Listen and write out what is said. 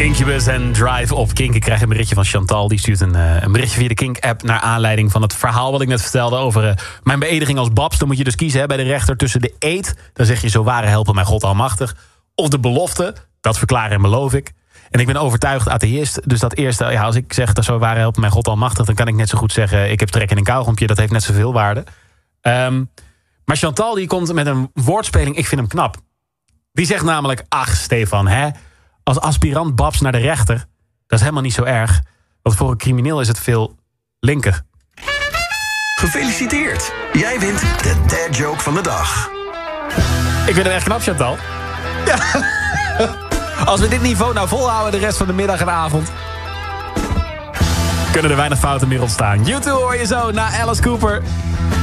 Incubus en Drive op Kink. Ik krijg een berichtje van Chantal. Die stuurt een berichtje via de Kink-app... naar aanleiding van het verhaal wat ik net vertelde... over mijn beëdiging als babs. Dan moet je dus kiezen bij de rechter tussen de eed... dan zeg je zo ware helpen mij God almachtig... of de belofte, dat verklaar en beloof ik. En ik ben overtuigd atheïst. Dus dat eerste, ja, als ik zeg dat zo ware helpen mij God almachtig... dan kan ik net zo goed zeggen... ik heb trek in een kauwgompje, dat heeft net zoveel waarde. Maar Chantal die komt met een woordspeling... ik vind hem knap. Die zegt namelijk... ach, Stefan, hè... als aspirant babs naar de rechter... dat is helemaal niet zo erg. Want voor een crimineel is het veel linker. Gefeliciteerd. Jij wint de dad joke van de dag. Ik vind hem echt knap, Chantal. Ja. Als we dit niveau nou volhouden de rest van de middag en avond... kunnen er weinig fouten meer ontstaan. YouTube hoor je zo na Alice Cooper.